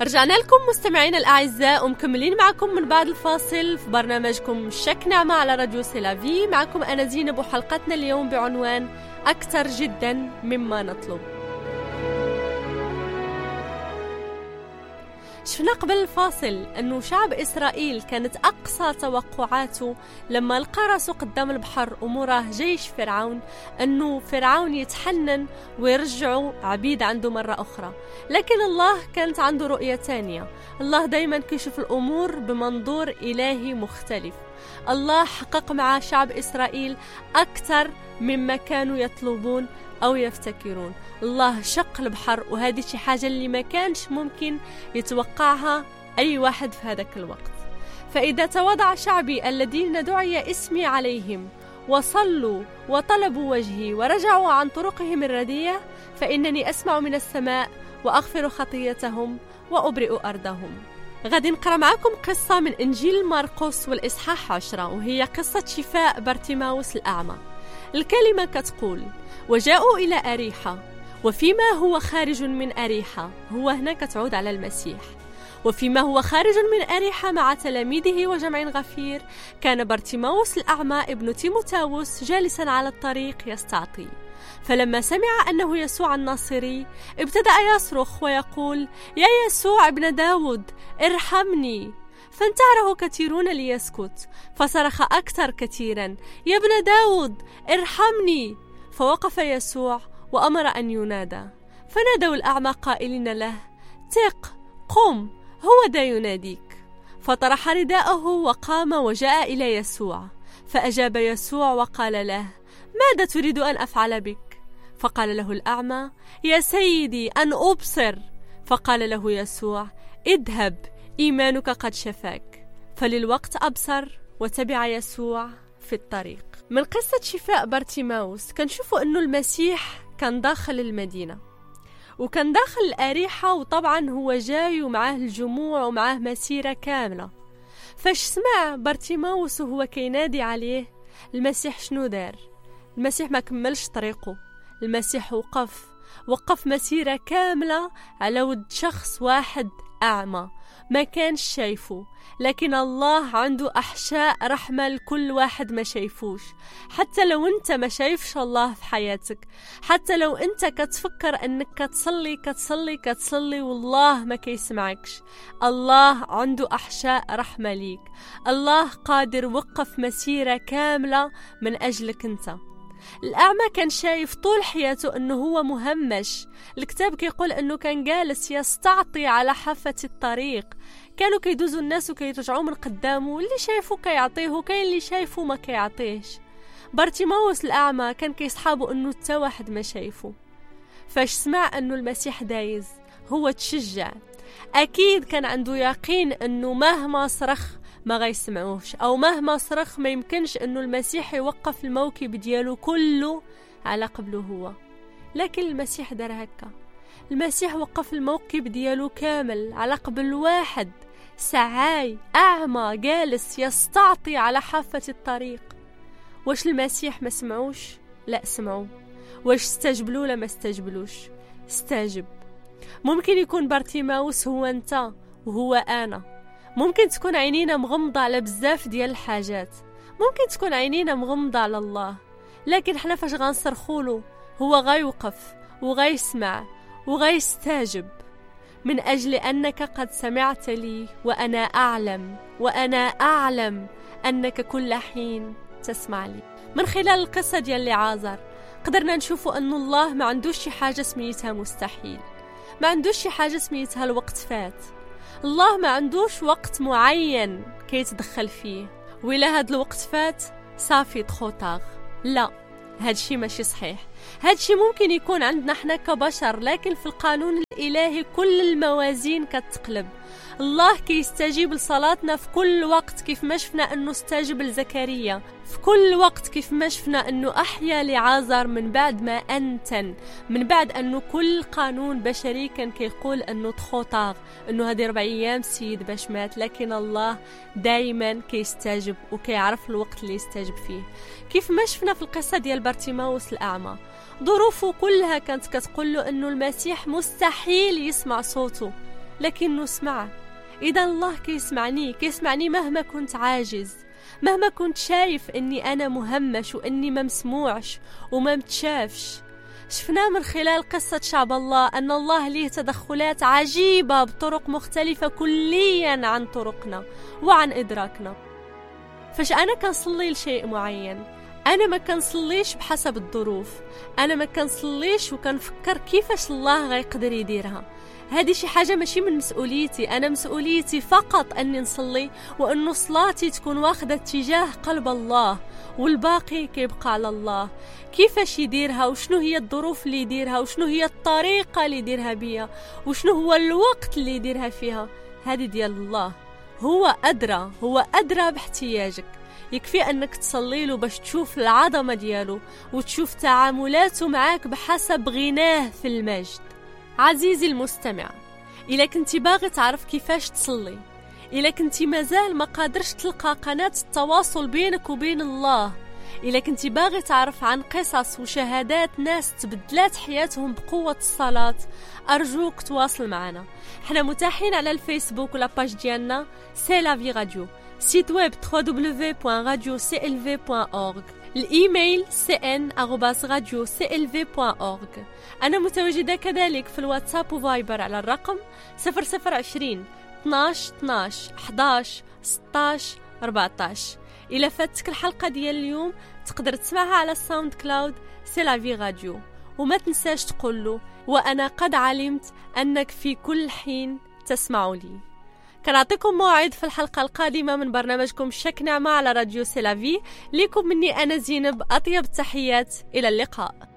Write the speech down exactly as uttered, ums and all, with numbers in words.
رجعنا لكم مستمعين الأعزاء ومكملين معكم من بعد الفاصل في برنامجكم شك نعمة على راديو سيلافي. معكم أنا زينب وحلقتنا اليوم بعنوان أكثر جدا مما نطلب. شفنا قبل الفاصل أنه شعب إسرائيل كانت أقصى توقعاته لما لقى راسه قدام البحر ومراه جيش فرعون أنه فرعون يتحنن ويرجعوا عبيد عنده مرة أخرى، لكن الله كانت عنده رؤية تانية. الله دايما كيشوف الأمور بمنظور إلهي مختلف. الله حقق مع شعب إسرائيل أكثر مما كانوا يطلبون أو يفتكرون. الله شق البحر، وهذه شي حاجة اللي ما كانش ممكن يتوقعها أي واحد في هذاك الوقت. فإذا تواضع شعبي الذين دعي اسمي عليهم وصلوا وطلبوا وجهي ورجعوا عن طرقهم الردية فإنني أسمع من السماء وأغفر خطيتهم وأبرئ أرضهم. غادي نقرأ معكم قصة من إنجيل مرقس والإصحاح عشرة، وهي قصة شفاء بارتيماوس الأعمى. الكلمة كتقول: وجاءوا إلى أريحة، وفيما هو خارج من أريحة، هو هنا كتعود على المسيح، وفيما هو خارج من أريحة مع تلاميذه وجمع غفير كان بارتيماوس الأعمى ابن تيموتاوس جالسا على الطريق يستعطي. فلما سمع أنه يسوع الناصري ابتدأ يصرخ ويقول: يا يسوع ابن داود ارحمني. فانتهره كثيرون ليسكت، فصرخ أكثر كثيرا: يا ابن داود ارحمني. فوقف يسوع وأمر أن ينادى، فنادوا الأعمى قائلين له: ثق، قم، هو دا يناديك. فطرح رداءه وقام وجاء إلى يسوع، فأجاب يسوع وقال له: ماذا تريد أن أفعل بك؟ فقال له الأعمى: يا سيدي أن أبصر. فقال له يسوع: اذهب، إيمانك قد شفاك. فللوقت أبصر وتبع يسوع في الطريق. من قصة شفاء بارتيماوس كنشوفوا أنه المسيح كان داخل المدينة وكان داخل الأريحة، وطبعا هو جاي ومعاه الجموع ومعاه مسيرة كاملة. فاش سمع بارتيماوس وهو كينادي عليه، المسيح شنو دار؟ المسيح ما كملش طريقه، المسيح وقف وقف مسيرة كاملة على ود شخص واحد أعمى ما كانش شايفه، لكن الله عنده أحشاء رحمة لكل واحد ما شايفوش. حتى لو أنت ما شايفش الله في حياتك، حتى لو أنت كتفكر أنك كتصلي كتصلي كتصلي والله ما كيسمعكش، الله عنده أحشاء رحمة ليك. الله قادر وقف مسيرة كاملة من أجلك أنت. الأعمى كان شايف طول حياته أنه هو مهمش. الكتاب كيقول أنه كان جالس يستعطي على حافة الطريق، كانوا كيدوزوا الناس وكيرجعوا من قدامه، اللي شايفه كيعطيه وكاين اللي شايفه ما كيعطيهش. بارتيماوس الأعمى كان كيصحابه أنه تا واحد ما شايفه. فاش سمع أنه المسيح دايز هو تشجع، أكيد كان عنده يقين أنه مهما صرخ ما غيسمعوش، أو مهما صرخ ما يمكنش أنه المسيح يوقف الموكب ديالو كله على قبله هو. لكن المسيح دار هكا، المسيح وقف الموكب ديالو كامل على قبل واحد سعاي أعمى جالس يستعطي على حافة الطريق. واش المسيح ما سمعوش؟ لا سمعوا. واش استجبلوا؟ لا ما استجبلوش، استجب. ممكن يكون بارتيماوس هو أنت وهو أنا، ممكن تكون عينينا مغمضة على بزاف ديال الحاجات، ممكن تكون عينينا مغمضة على الله، لكن حنا فاش غنصرخوله هو غيوقف وغيسمع وغيستاجب، من أجل أنك قد سمعت لي وأنا أعلم وأنا أعلم أنك كل حين تسمع لي. من خلال القصة ديال لعازر قدرنا نشوفوا أن الله ما عندوش شي حاجة سميتها مستحيل، ما عندوش شي حاجة سميتها الوقت فات. الله ما عندوش وقت معين كيتدخل فيه وإلا هاد الوقت فات صافي تخوطاغ. لا، هادشي ماشي صحيح. هادشي ممكن يكون عندنا حنا كبشر، لكن في القانون الإلهي كل الموازين كتقلب. الله كيستجيب لصلاتنا في كل وقت، كيف ما شفنا أنه استجب لزكريا في كل وقت، كيف ما شفنا أنه أحيا لعازر من بعد ما أنتن، من بعد أنه كل قانون بشري كان كيقول أنه تخوطاغ، أنه هذه ربع أيام السيد باش مات، لكن الله دايما كيستجب وكيعرف الوقت اللي يستجب فيه. كيف ما شفنا في القصة ديال بارتيماوس الأعمى، ظروفه كلها كانت كتقول له أنه المسيح مستحيل يسمع صوته، لكنه سمع. إذا الله كيسمعني كيسمعني مهما كنت عاجز، مهما كنت شايف أني أنا مهمش وأني ما مسموعش وما متشافش. شفنا من خلال قصة شعب الله أن الله ليه تدخلات عجيبة بطرق مختلفة كليا عن طرقنا وعن إدراكنا. فاش أنا كنصلي لشيء معين، أنا ما كنصليش بحسب الظروف، أنا ما كنصليش وكنفكر كيفاش الله غيقدر يديرها. هذه شي حاجة ماشي من مسؤوليتي، أنا مسؤوليتي فقط أني نصلي وأنه صلاتي تكون واخدة اتجاه قلب الله، والباقي كيبقى على الله. كيفاش يديرها وشنو هي الظروف اللي يديرها وشنو هي الطريقة اللي يديرها بيها وشنو هو الوقت اللي يديرها فيها، هذه ديال الله. هو أدرى، هو أدرى باحتياجك. يكفي أنك تصلي له باش تشوف العظمة ديالو وتشوف تعاملاته معاك بحسب غناه في المجد. عزيزي المستمع، إلا كنتي باغي تعرف كيفاش تصلي، إلا كنتي مازال ما قادرش تلقى قناة التواصل بينك وبين الله، إلا كنتي باغي تعرف عن قصص وشهادات ناس تبدلات حياتهم بقوة الصلاة، أرجوك تواصل معنا. احنا متاحين على الفيسبوك والاباج ديالنا سي لا في راديو، سيت ويب دبليو دبليو دبليو دوت راديو سي ال في دوت أورغ، الإيميل سي إن آروباس راديو سي ال في دوت أورغ. أنا متواجدة كذلك في الواتساب وفايبر على الرقم صفر صفر عشرين اثناش اثناش حداش ستاش أربعتاش. إلا فاتك الحلقة ديال اليوم تقدر تسمعها على الساوند كلاود سي لا في راديو، وما تنساش تقول له وأنا قد علمت أنك في كل حين تسمع لي. كنعطيكم موعد في الحلقة القادمة من برنامجكم شك نعمة على راديو سي لا في. ليكم مني أنا زينب أطيب التحيات، إلى اللقاء.